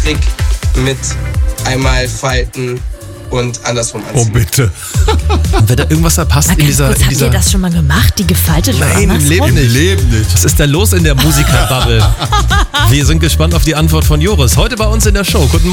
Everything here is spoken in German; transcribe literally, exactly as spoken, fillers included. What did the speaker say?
Trick mit einmal falten und andersrum anziehen. Oh bitte. Und wenn da irgendwas verpasst Mal in ganz dieser... kurz, in habt dieser ihr das schon mal gemacht? Die gefaltet oder Nein, im andersrum? Leben nicht. Leben nicht. Was ist da los in der Musikerbubble? Wir sind gespannt auf die Antwort von Joris. Heute bei uns in der Show. Guten Morgen.